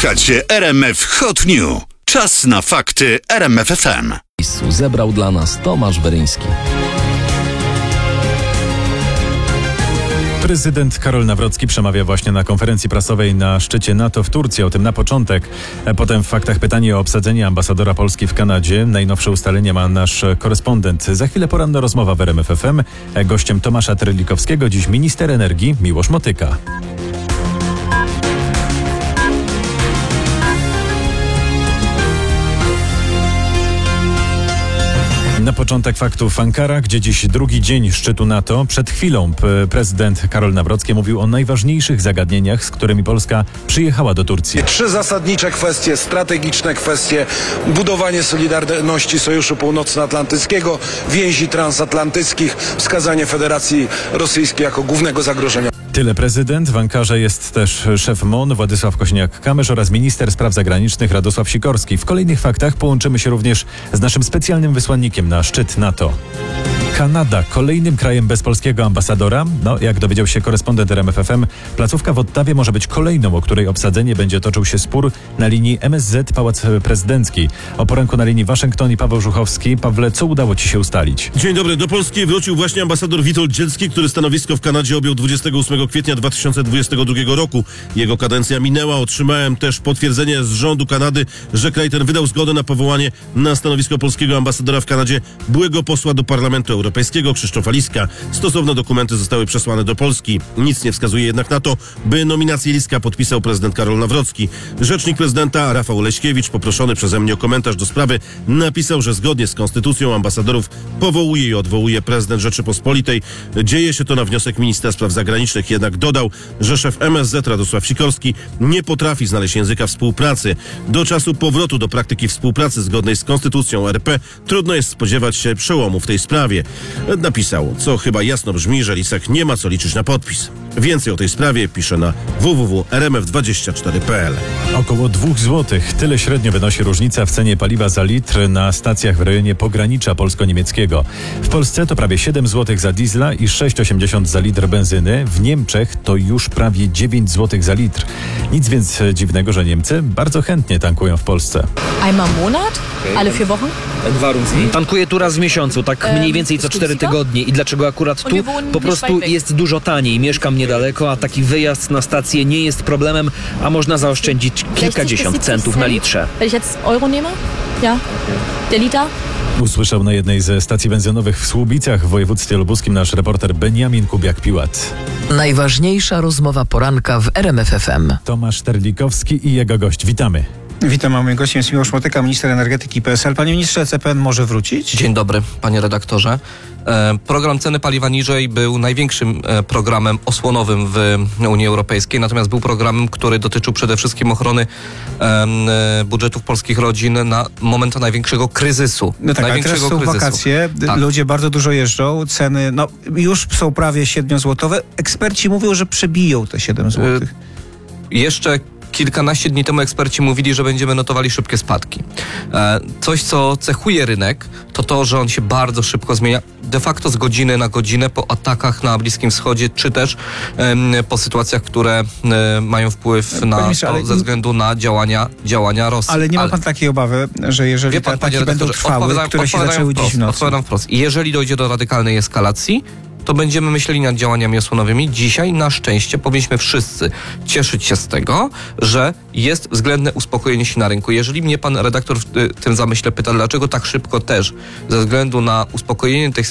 Słuchacie RMF Hot News. Czas na fakty RMF FM. Zebrał dla nas Tomasz Weryński. Prezydent Karol Nawrocki przemawia właśnie na konferencji prasowej na szczycie NATO w Turcji. O tym na początek. Potem w faktach pytanie o obsadzenie ambasadora Polski w Kanadzie. Najnowsze ustalenia ma nasz korespondent. Za chwilę poranna rozmowa w RMF FM. Gościem Tomasza Terlikowskiego dziś minister energii Miłosz Motyka. Na początek faktów Ankara, gdzie dziś drugi dzień szczytu NATO. Przed chwilą prezydent Karol Nawrocki mówił o najważniejszych zagadnieniach, z którymi Polska przyjechała do Turcji. 3 zasadnicze kwestie, strategiczne kwestie, budowanie solidarności Sojuszu Północnoatlantyckiego, więzi transatlantyckich, wskazanie Federacji Rosyjskiej jako głównego zagrożenia. Tyle prezydent. W Ankarze jest też szef MON Władysław Kosiniak-Kamysz oraz minister spraw zagranicznych Radosław Sikorski. W kolejnych faktach połączymy się również z naszym specjalnym wysłannikiem na szczyt NATO. Kanada, kolejnym krajem bez polskiego ambasadora. Jak dowiedział się korespondent RMF FM, placówka w Ottawie może być kolejną, o której obsadzenie będzie toczył się spór na linii MSZ Pałac Prezydencki. O poranku na linii Waszyngton i Paweł Żuchowski. Pawle, co udało ci się ustalić? Dzień dobry. Do Polski wrócił właśnie ambasador Witold Dzielski, który stanowisko w Kanadzie objął 28 kwietnia 2022 roku. Jego kadencja minęła. Otrzymałem też potwierdzenie z rządu Kanady, że kraj ten wydał zgodę na powołanie na stanowisko polskiego ambasadora w Kanadzie byłego posła do Parlamentu Europejskiego Krzysztofa Liska. Stosowne dokumenty zostały przesłane do Polski. Nic nie wskazuje jednak na to, by nominację Liska podpisał prezydent Karol Nawrocki. Rzecznik prezydenta Rafał Leśkiewicz, poproszony przeze mnie o komentarz do sprawy, napisał, że zgodnie z konstytucją ambasadorów powołuje i odwołuje prezydent Rzeczypospolitej. Dzieje się to na wniosek ministra spraw zagranicznych, jednak dodał, że szef MSZ Radosław Sikorski nie potrafi znaleźć języka współpracy. Do czasu powrotu do praktyki współpracy zgodnej z konstytucją RP trudno jest spodziewać się przełomu w tej sprawie. Napisał, co chyba jasno brzmi, że Lisek nie ma co liczyć na podpis. Więcej o tej sprawie pisze na www.rmf24.pl. Około 2 zł. Tyle średnio wynosi różnica w cenie paliwa za litr na stacjach w rejonie pogranicza polsko-niemieckiego. W Polsce to prawie 7 zł za diesla i 6,80 za litr benzyny. W Niemczech to już prawie 9 zł za litr. Nic więc dziwnego, że Niemcy bardzo chętnie tankują w Polsce. Einmal im Monat? Alle 4 Wochen? Tankuję tu raz w miesiącu, tak mniej więcej co 4 tygodnie. I dlaczego akurat tu? Po prostu jest dużo taniej. Mieszkam niedaleko, a taki wyjazd na stację nie jest problemem, a można zaoszczędzić kilkadziesiąt centów na litrze. Wenn ich jetzt Euro nehme? Ja. Der Liter? Usłyszał na jednej ze stacji benzynowych w Słubicach w województwie lubuskim nasz reporter Beniamin Kubiak-Piłat. Najważniejsza rozmowa poranka w RMF FM. Tomasz Terlikowski i jego gość. Witamy. Witam, a moim gościem jest Miłosz Motyka, minister energii PSL. Panie ministrze, CPN może wrócić? Dzień dobry, panie redaktorze. Program Ceny Paliwa Niżej był największym programem osłonowym w Unii Europejskiej, natomiast był programem, który dotyczył przede wszystkim ochrony budżetów polskich rodzin na moment największego kryzysu. No tak, ale teraz są wakacje, tak. Ludzie bardzo dużo jeżdżą, ceny już są prawie 7-złotowe. Eksperci mówią, że przebiją te 7 zł. Jeszcze kilkanaście dni temu eksperci mówili, że będziemy notowali szybkie spadki. Coś, co cechuje rynek, to to, że on się bardzo szybko zmienia, de facto z godziny na godzinę po atakach na Bliskim Wschodzie, czy też po sytuacjach, które mają wpływ na to ze względu na działania Rosji. Ale nie ma pan takiej obawy, że jeżeli te ataki będą trwały, które się zaczęły dziś w nocy? Odpowiadam wprost. Jeżeli dojdzie do radykalnej eskalacji, to będziemy myśleli nad działaniami osłonowymi. Dzisiaj na szczęście powinniśmy wszyscy cieszyć się z tego, że jest względne uspokojenie się na rynku. Jeżeli mnie pan redaktor w tym zamyśle pyta, dlaczego tak szybko też, ze względu na uspokojenie tej